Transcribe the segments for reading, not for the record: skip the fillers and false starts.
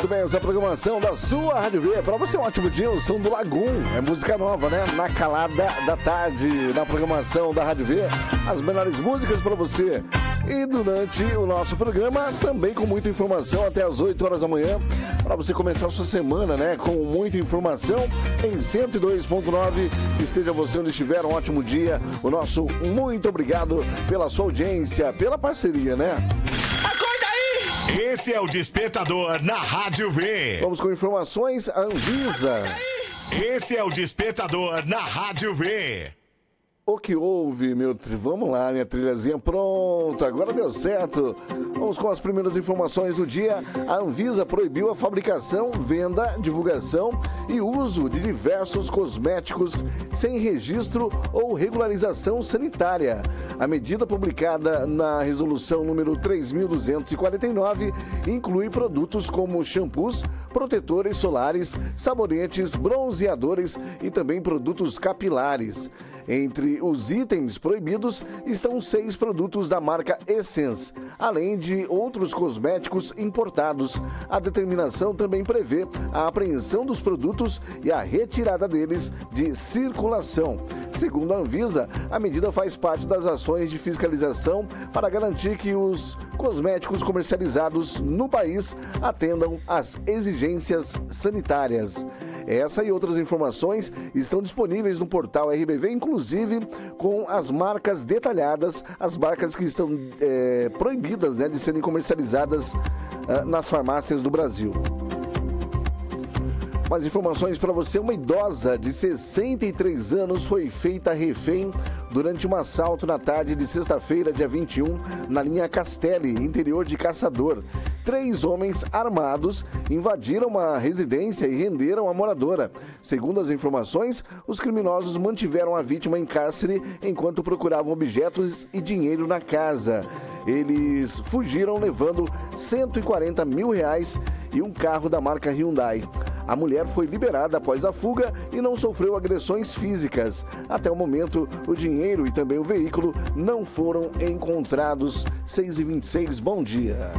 bem, essa programação da sua Rádio V. Para você, um ótimo dia, o som do Lagoon. É música nova, né? Na calada da tarde, na programação da Rádio V. As melhores músicas para você. E durante o nosso programa, também com muita informação, até as 8 horas da manhã. Para você começar a sua semana, né? Com muita informação em 102.9. Esteja você onde estiver, um ótimo dia. O nosso muito obrigado pela sua audiência, pela parceria, né? Esse é o Despertador na Rádio V. Vamos com informações, a Anvisa. Esse é o Despertador na Rádio V. O que houve, Vamos lá, minha trilhazinha pronta, agora deu certo. Vamos com as primeiras informações do dia. A Anvisa proibiu a fabricação, venda, divulgação e uso de diversos cosméticos sem registro ou regularização sanitária. A medida publicada na resolução número 3.249 inclui produtos como shampoos, protetores solares, sabonetes, bronzeadores e também produtos capilares. Entre os itens proibidos estão 6 produtos da marca Essence, além de outros cosméticos importados. A determinação também prevê a apreensão dos produtos e a retirada deles de circulação. Segundo a Anvisa, a medida faz parte das ações de fiscalização para garantir que os cosméticos comercializados no país atendam às exigências sanitárias. Essa e outras informações estão disponíveis no portal RBV, inclusive com as marcas detalhadas, as marcas que estão proibidas, né, de serem comercializadas nas farmácias do Brasil. Mais informações para você. Uma idosa de 63 anos foi feita refém durante um assalto na tarde de sexta-feira, dia 21, na linha Castelli, interior de Caçador. 3 homens armados invadiram uma residência e renderam a moradora. Segundo as informações, os criminosos mantiveram a vítima em cárcere enquanto procuravam objetos e dinheiro na casa. Eles fugiram levando R$140 mil e um carro da marca Hyundai. A mulher foi liberada após a fuga e não sofreu agressões físicas. Até o momento, o dinheiro e também o veículo não foram encontrados. 6h26, bom dia.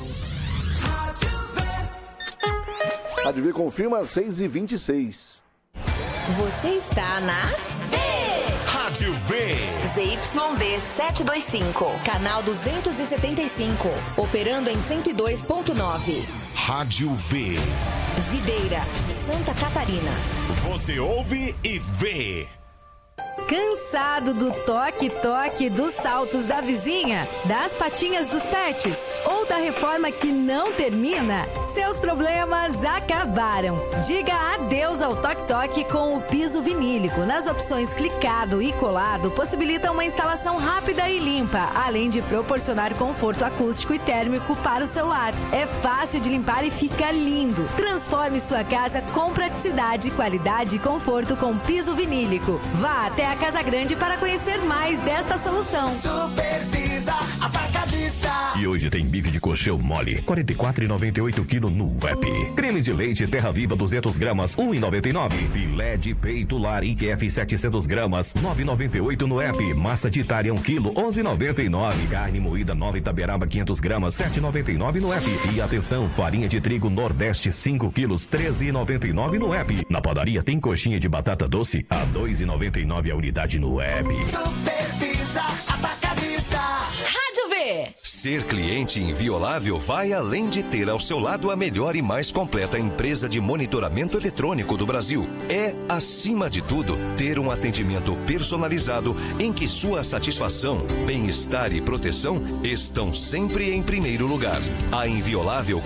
Rádio V confirma 6h26. Você está na Rádio V. ZYD 725, canal 275, operando em 102.9. Rádio V. Videira, Santa Catarina. Você ouve e vê. Cansado do toque-toque dos saltos da vizinha, das patinhas dos pets ou da reforma que não termina? Seus problemas acabaram. Diga adeus ao toque-toque com o piso vinílico. Nas opções clicado e colado, possibilita uma instalação rápida e limpa, além de proporcionar conforto acústico e térmico para o seu lar. É fácil de limpar e fica lindo. Transforme sua casa com praticidade, qualidade e conforto com piso vinílico. Vá até a Casa Grande para conhecer mais desta solução. Supervisa Atacadista. E hoje tem bife de coxão mole, R$ 44,98 kg no app. Creme de leite Terra Viva 200 gramas, R$ 1,99. Filé de peito Larique F 700 gramas, R$ 9,98 no app. Massa de Itália 1 kg, R$ 11,99. Carne moída Nova Itaberaba 500 gramas, R$ 7,99 no app. E atenção, farinha de trigo Nordeste 5 quilos, R$ 13,99 no app. Na padaria tem coxinha de batata doce a R$ 2,99 a unidade no app. Supervisa Atacadista. Rádio V. Ser cliente inviolável vai além de ter ao seu lado a melhor e mais completa empresa de monitoramento eletrônico do Brasil. É, acima de tudo, ter um atendimento personalizado em que sua satisfação, bem-estar e proteção estão sempre em primeiro lugar. A Inviolável